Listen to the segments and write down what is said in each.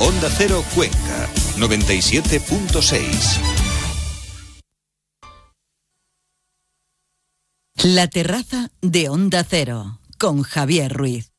Onda Cero Cuenca, 97.6. La terraza de Onda Cero, con Javier Ruiz.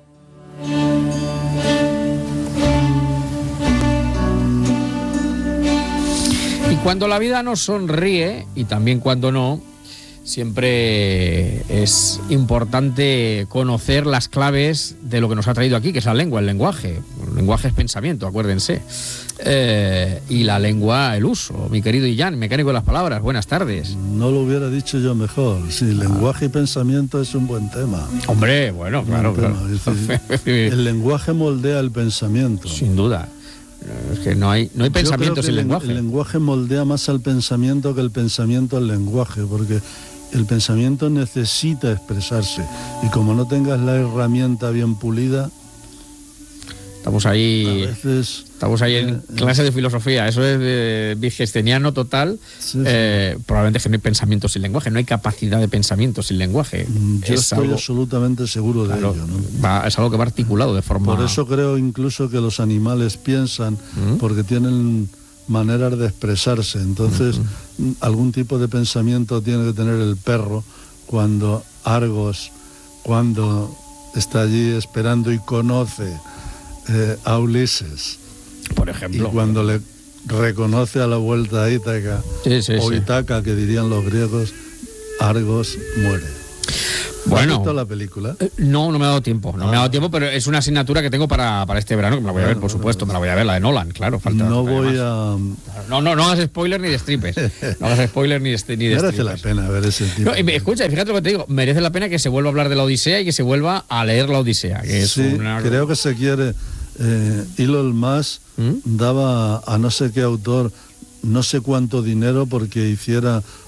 Y cuando la vida nos sonríe, y también cuando no, siempre es importante conocer las claves de lo que nos ha traído aquí, que es la lengua, el lenguaje. El lenguaje es pensamiento, acuérdense. Y la lengua, el uso. Mi querido Illán, mecánico de las palabras, buenas tardes. No lo hubiera dicho yo mejor. Sí, lenguaje y pensamiento es un buen tema. Hombre, bueno, claro. El lenguaje moldea el pensamiento. Sin duda. Es que no hay pensamiento sin lenguaje. El lenguaje moldea más al pensamiento que el pensamiento al lenguaje, porque el pensamiento necesita expresarse. Y como no tengas la herramienta bien pulida... Estamos ahí en clase de filosofía, eso es de Wittgensteiniano total. Sí. Probablemente que no hay pensamiento sin lenguaje, no hay capacidad de pensamiento sin lenguaje. Yo estoy absolutamente seguro de ello, ¿no? Es algo que va articulado de forma... Por eso creo incluso que los animales piensan, porque tienen maneras de expresarse. Entonces, algún tipo de pensamiento tiene que tener el perro cuando Argos, cuando está allí esperando y conoce a Ulises, por ejemplo, y cuando le reconoce a la vuelta a Ítaca, o Itaca, que dirían los griegos, Argos muere. Bueno, ¿has visto la película? No me ha dado tiempo, me ha dado tiempo, pero es una asignatura que tengo para este verano, que me la voy a ver, por supuesto, me la voy a ver, la de Nolan, claro. No hagas spoiler ni de strippers. No hagas spoiler ni de strippers. Merece la pena ver ese tipo. Escucha, fíjate lo que te digo, merece la pena que se vuelva a hablar de la Odisea y que se vuelva a leer la Odisea. Que es creo que se quiere... Elon Musk daba a no sé qué autor no sé cuánto dinero porque hiciera